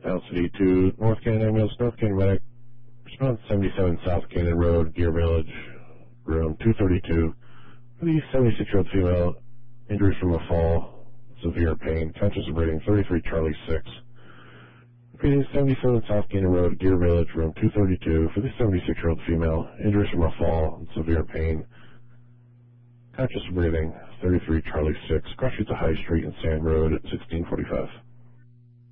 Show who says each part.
Speaker 1: Down City to North Canyon Ambulance, North Canyon Medic, response 77 South Canyon Road, Gear Village, room 232. For the 76-year-old female, injuries from a fall, severe pain, conscious of rating 33 Charlie 6. For the 77 South Canyon Road, Gear Village, room 232. For the 76-year-old female, injuries from a fall, severe pain, conscious of breathing 33 Charlie 6. Cross streets of High Street and Sand Road at 1645.